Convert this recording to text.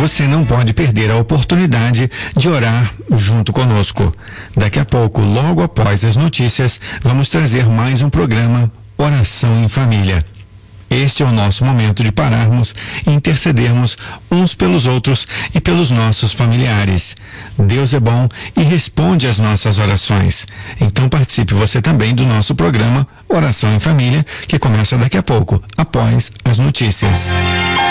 você não pode perder a oportunidade de orar junto conosco. Daqui a pouco, logo após as notícias, vamos trazer mais um programa Oração em Família. Este é o nosso momento de pararmos e intercedermos uns pelos outros e pelos nossos familiares. Deus é bom e responde às nossas orações. Então participe você também do nosso programa Oração em Família, que começa daqui a pouco, após as notícias.